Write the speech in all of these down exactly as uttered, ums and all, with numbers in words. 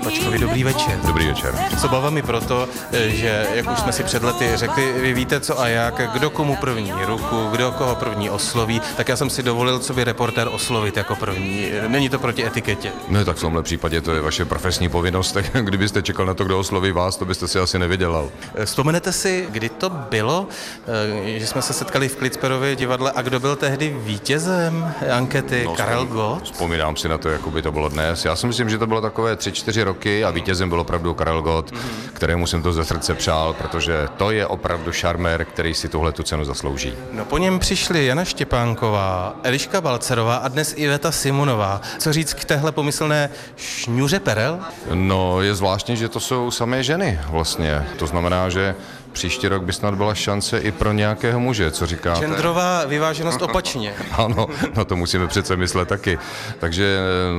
Špačkovi, dobrý večer. Dobrý večer. S obavami proto, že, jak už jsme si před lety řekli, vy víte co a jak, kdo komu první ruku, kdo koho první osloví, tak já jsem si dovolil co by reportér oslovit jako první. Není to proti etiketě. No tak v tomhle případě to je vaše profesní povinnost, tak kdybyste čekal na to, kdo osloví vás, to byste si asi nevydělal. Vzpomenete si, kdy to bylo, že jsme se setkali v Klitsperově divadle a kdo byl tehdy vítězem ankety? No, Karel Gott? Vzpomínám si na to, jako by to bylo dnes. Já si myslím, že to bylo takové tři, čtyři roky a vítězem byl opravdu Karel Gott, mm-hmm. kterému jsem to ze srdce přál, protože to je opravdu šarmér, který si tuhle tu cenu zaslouží. No po něm přišli Jana Štěpánková, Eliška Balcerová a dnes Iveta Simonová. Co říct k téhle pomyslné šňůře perel? No je zvláštní, že to jsou samé ženy vlastně. To znamená, že příští rok by snad byla šance i pro nějakého muže, co říkáte? Genderová vyváženost opačně. Ano, no to musíme přece myslet taky. Takže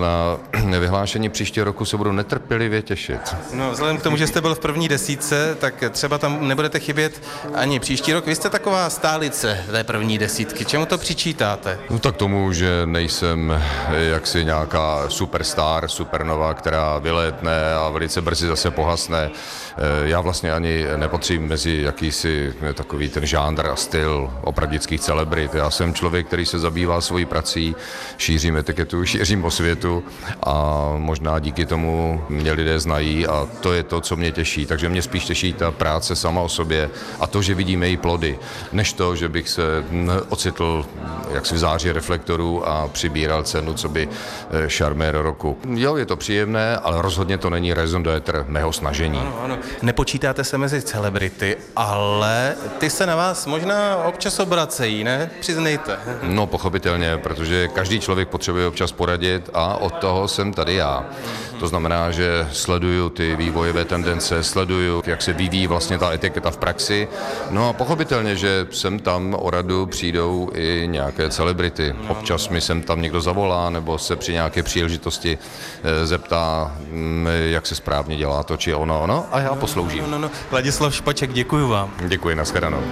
na vyhlášení příštího roku se budu netrpělivě těšit. No, vzhledem k tomu, že jste byl v první desítce, tak třeba tam nebudete chybět ani příští rok. Vy jste taková stálice té první desítky. Čemu to přičítáte? No tak tomu, že nejsem jaksi nějaká superstar, supernova, která vylétne a velice brzy zase pohasne. Já vlastně ani nepatřím mezi jakýsi takový ten žánr a styl opravdických celebrit. Já jsem člověk, který se zabývá svojí prací, šířím etiketu, šířím osvětu a možná díky tomu mě lidé znají a to je to, co mě těší. Takže mě spíš těší ta práce sama o sobě a to, že vidíme její plody, než to, že bych se ocitl jaksi v záři reflektorů a přibíral cenu, co by šarmér roku. Jo, je to příjemné, ale rozhodně to není raison d'être mého snažení. Ano, ano. Nepočítáte se mezi celebrity, ale ty se na vás možná občas obracejí, ne? Přiznejte. No pochopitelně, protože každý člověk potřebuje občas poradit a od toho jsem tady já. To znamená, že sleduju ty vývojové tendence, sleduju, jak se vyvíjí vlastně ta etiketa v praxi. No a pochopitelně, že sem tam o radu přijdou i nějaké celebrity. Občas mi sem tam někdo zavolá nebo se při nějaké příležitosti zeptá, jak se správně dělá to či ono, ono a já posloužím. No, no, no. Ladislav Špaček, děkuju vám. Děkuji, nashledanou.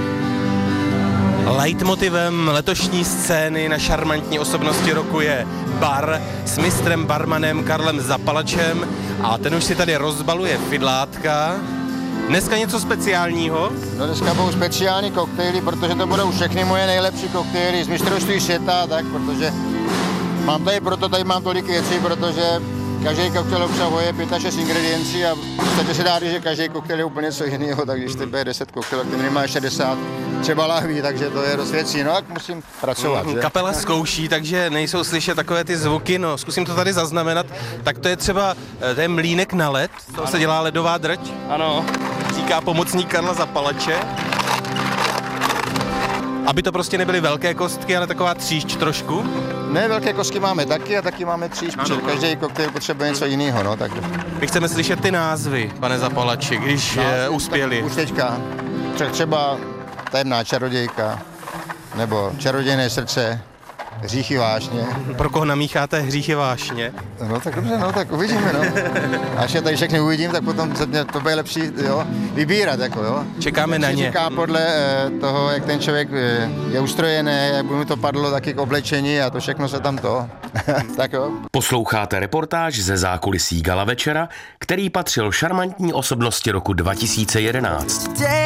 Leitmotivem letošní scény na šarmantní osobnosti roku je bar s mistrem barmanem Karlem Zapalačem a ten už si tady rozbaluje fidlátka. Dneska něco speciálního? No dneska budou speciální koktejly, protože to budou všechny moje nejlepší koktejly z mistrovství světa, tak, protože mám tady, proto tady mám tolik věcí, protože každý koktejl obsahuje pět až šest ingrediencí a v podstatě se dá říct, že každý koktejl je úplně něco jiného, tak když ty deset koktejlů, který má šedesát třeba lahví, takže to je dost věcí, no tak musím pracovat. Že? Kapela zkouší, takže nejsou slyšet takové ty zvuky, no zkusím to tady zaznamenat. Tak to je třeba ten mlýnek na led, to se dělá ledová drť. Ano. Říká pomocník Karla Zapalače. Aby to prostě nebyly velké kostky, ale taková tříšť trošku. Ne, velké kostky máme taky a taky máme tříšť, protože každý koktejl potřebuje něco jiného, no tak. My chceme slyšet ty názvy, pane Zapalači, když je uspěli. Už teďka, třeba Tajemná čarodějka, nebo Čarodějné srdce, Hříchy vášně. Pro koho namícháte Hříchy vášně? No tak dobře, no tak uvidíme, no. Až je tady všechny uvidím, tak potom to bude lepší, jo, vybírat, jako, jo. Čekáme na ně. Říká podle toho, jak ten člověk je ustrojený, jak by mu to padlo taky k oblečení a to všechno se tam to. Tak jo. Posloucháte reportáž ze zákulisí Gala večera, který patřil šarmantní osobnosti roku dva tisíce jedenáct.